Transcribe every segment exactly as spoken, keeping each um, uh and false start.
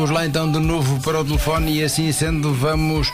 Vamos lá então de novo para o telefone e assim sendo vamos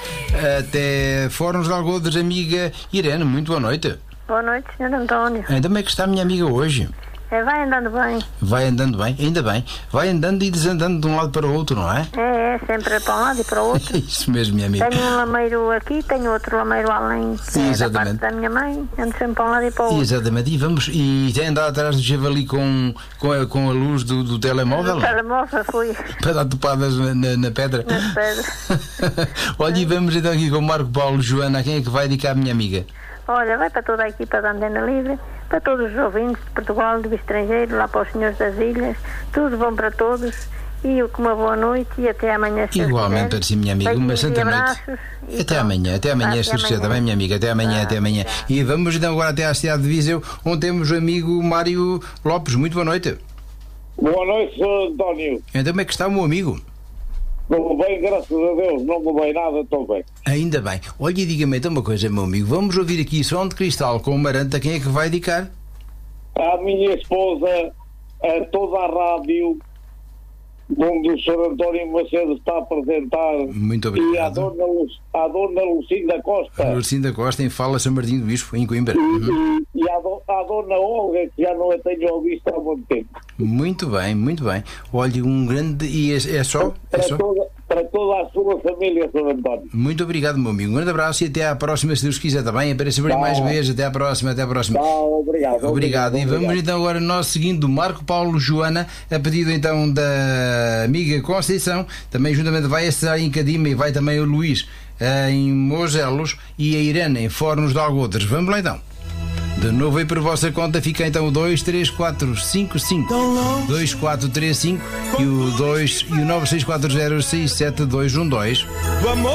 até Fornos de Algodas, amiga Irene. Muito boa noite. Boa noite, senhor António. Ainda bem que está a minha amiga hoje. É, vai andando bem. Vai andando bem, ainda bem. Vai andando e desandando de um lado para o outro, não é? É, é, sempre para um lado e para o outro. Isso mesmo, minha amiga. Tenho um lameiro aqui, tenho outro lameiro além, que é da parte da minha mãe. Ando sempre para um lado e para o outro. Exatamente, e vamos, e tem andado atrás do javali com, com, a, com a luz do, do telemóvel? Do telemóvel, fui. Para dar topadas na, na, na pedra? Nas pedras. Olha, e vamos então aqui com o Marco Paulo. Joana, a quem é que vai dedicar a minha amiga? Olha, vai para toda a equipa da Antena Livre, para todos os ouvintes de Portugal, do estrangeiro, lá para os senhores das ilhas, tudo bom para todos e com uma boa noite e até amanhã. Igualmente para si, minha amiga, uma santa noite. Até pronto. amanhã, até amanhã, se quiser, também, minha amiga, até amanhã, ah, até amanhã. Tá. E vamos então agora até à cidade de Viseu, onde temos o amigo Mário Lopes. Muito boa noite. Boa noite, senhor António. Então como é que está o meu amigo? Estou bem, graças a Deus, não mudei nada, estou bem. Ainda bem. Olha, e diga-me então uma coisa, meu amigo. Vamos ouvir aqui Som de Cristal com o Maranta. Quem é que vai dedicar? À minha esposa, a toda a rádio, onde o senhor António Macedo está a apresentar. Muito obrigado. E à dona, Lu, à dona Lucinda Costa. A Lucinda Costa em Fala São Martinho do Bispo, em Coimbra. E, Uhum. e, e à, do, à dona Olga, que já não a tenho ouvido há muito tempo. Muito bem, muito bem. Olha, um grande... E é, é só? É para, só? Toda, para toda a sua família, senhor António. Muito obrigado, meu amigo. Um grande abraço e até à próxima, se Deus quiser, também. Apareça por aí mais vezes. Até à próxima, até à próxima. Tá, obrigado, obrigado. Obrigado. E vamos obrigado. Então agora nós seguindo Marco Paulo Joana, a pedido então da amiga Conceição. Também juntamente vai estar em Cadima e vai também o Luís em Mogelos e a Irene em Fornos de Algodas. Vamos lá então. De novo aí por vossa conta fica então o dois três quatro cinco cinco dois quatro três cinco e o dois e o nove seis quatro zero seis sete dois um dois.